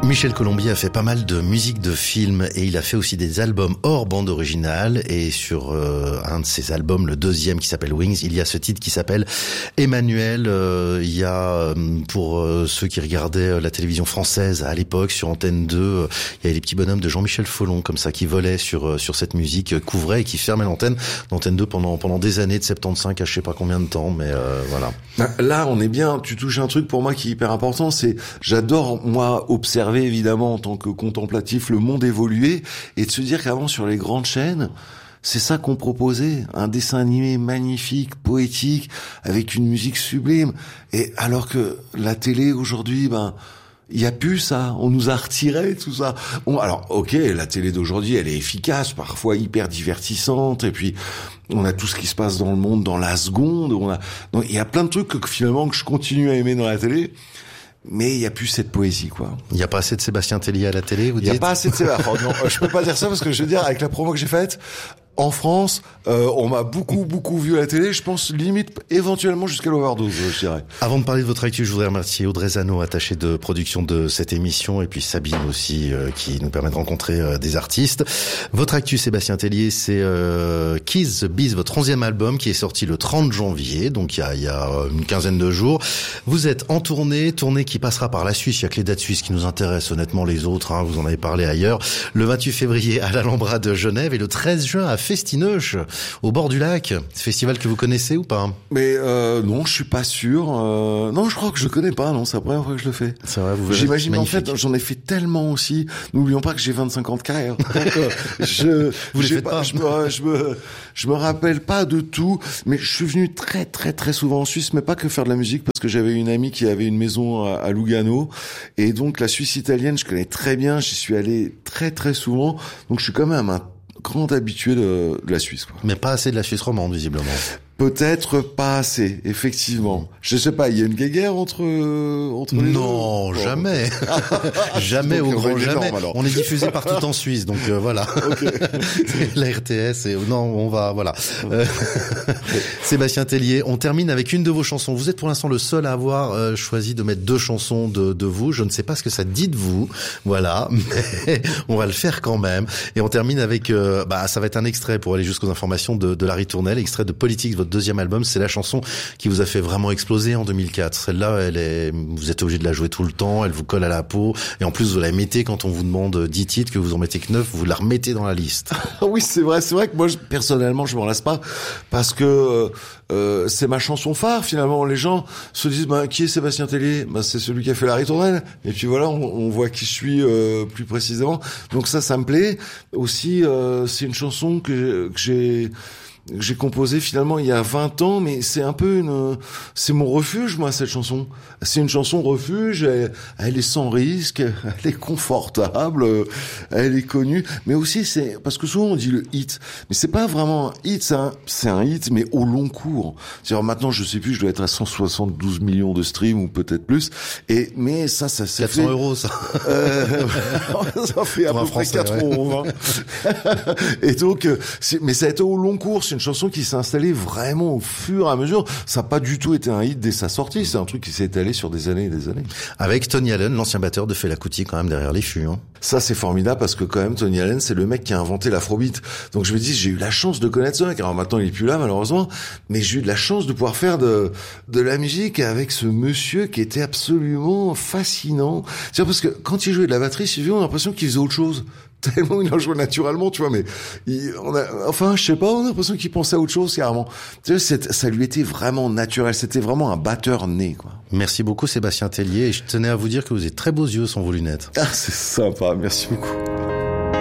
Michel Colombier a fait pas mal de musique de film et il a fait aussi des albums hors bande originale, et sur un de ses albums, le deuxième qui s'appelle Wings, il y a ce titre qui s'appelle Emmanuel. Il y a, pour ceux qui regardaient la télévision française à l'époque sur Antenne 2, il y avait les petits bonhommes de Jean-Michel Folon comme ça qui volaient sur cette musique, couvraient et qui fermaient l'antenne d'Antenne 2 pendant des années, de 75 à je sais pas combien de temps, mais voilà. Là, on est bien, tu touches un truc pour moi qui est hyper important, c'est j'adore moi observer évidemment en tant que contemplatif le monde évoluer et de se dire qu'avant sur les grandes chaînes, c'est ça qu'on proposait, un dessin animé magnifique, poétique, avec une musique sublime. Et alors que la télé aujourd'hui, il y a plus ça, on nous a retiré tout ça. Alors ok, la télé d'aujourd'hui, elle est efficace, parfois hyper divertissante, et puis on a tout ce qui se passe dans le monde dans la seconde. Donc il y a plein de trucs que finalement que je continue à aimer dans la télé. Mais il y a plus cette poésie, quoi. Il y a pas assez de Sébastien Tellier à la télé, vous dites? Il y a pas assez de Sébastien. Non, je peux pas dire ça parce que je veux dire, avec la promo que j'ai faite, en France, on m'a beaucoup vu à la télé, je pense limite éventuellement jusqu'à l'overdose, je dirais. Avant de parler de votre actu, je voudrais remercier Audrey Zano, attachée de production de cette émission, et puis Sabine aussi, qui nous permet de rencontrer des artistes. Votre actu, Sébastien Tellier, c'est Kiss the Bees, votre 11e album qui est sorti le 30 janvier, donc il y a une quinzaine de jours. Vous êtes en tournée qui passera par la Suisse. Il y a que les dates suisses qui nous intéressent, honnêtement, les autres, vous en avez parlé ailleurs. Le 28 février à l'Alhambra de Genève et le 13 juin à Festineuch, au bord du lac. Ce festival que vous connaissez ou pas? Mais non, je suis pas sûr. Non, je crois que je connais pas. Non, c'est la première fois que je le fais. C'est vrai, vous verrez. J'imagine, en fait, j'en ai fait tellement aussi. N'oublions pas que j'ai 25 ans de carrière. Donc, vous les faites pas. Je me rappelle pas de tout, mais je suis venu très souvent en Suisse, mais pas que faire de la musique, parce que j'avais une amie qui avait une maison à Lugano, et donc la Suisse italienne, je connais très bien. J'y suis allé très souvent, donc je suis quand même un grand habitué de la Suisse, quoi. Mais pas assez de la Suisse romande, visiblement. Peut-être pas assez, effectivement. Je sais pas, il y a une guéguerre entre les deux. Non, jamais. Jamais au grand jamais. On est diffusé partout en Suisse, donc voilà. Okay. La RTS et non, on va voilà. Sébastien Tellier, on termine avec une de vos chansons. Vous êtes pour l'instant le seul à avoir choisi de mettre deux chansons de vous. Je ne sais pas ce que ça dit de vous. Voilà, mais on va le faire quand même. Et on termine avec ça va être un extrait pour aller jusqu'aux informations de Larry Tournelle, extrait de Politique, votre deuxième album. C'est la chanson qui vous a fait vraiment exploser en 2004. Celle-là, vous êtes obligé de la jouer tout le temps, elle vous colle à la peau, et en plus vous la mettez quand on vous demande 10 titres, que vous en mettez que 9, vous la remettez dans la liste. Oui, c'est vrai que moi, personnellement, je m'en lasse pas, parce que c'est ma chanson phare, finalement. Les gens se disent, qui est Sébastien Tellier? C'est celui qui a fait la ritournelle. Et puis voilà, on voit qui je suis plus précisément. Donc ça me plaît. Aussi, c'est une chanson que j'ai composé finalement il y a 20 ans, mais c'est un peu c'est mon refuge, moi, cette chanson. C'est une chanson refuge, elle est sans risque, elle est confortable, elle est connue, mais aussi c'est, parce que souvent on dit le hit, mais c'est pas vraiment un hit, c'est un hit, mais au long cours. C'est-à-dire maintenant, je sais plus, je dois être à 172 millions de streams ou peut-être plus, mais ça 400 euros, ça. Ça fait à peu près 4 euros, Et donc, mais ça a été au long cours. C'est une chanson qui s'est installée vraiment au fur et à mesure. Ça n'a pas du tout été un hit dès sa sortie. C'est un truc qui s'est étalé sur des années et des années. Avec Tony Allen, l'ancien batteur de Fela Kuti, quand même derrière les fûts. Ça, c'est formidable parce que quand même, Tony Allen, c'est le mec qui a inventé l'afrobeat. Donc je me dis, j'ai eu la chance de connaître ce mec. Alors maintenant, il est plus là, malheureusement. Mais j'ai eu de la chance de pouvoir faire de la musique avec ce monsieur qui était absolument fascinant. C'est parce que quand il jouait de la batterie, si on a l'impression qu'il faisait autre chose. Tellement il en jouait naturellement, tu vois, mais je sais pas, on a l'impression qu'il pensait à autre chose, carrément. Tu vois, ça lui était vraiment naturel, c'était vraiment un batteur né, quoi. Merci beaucoup, Sébastien Tellier, et je tenais à vous dire que vous avez très beaux yeux sans vos lunettes. Ah, c'est sympa, merci beaucoup.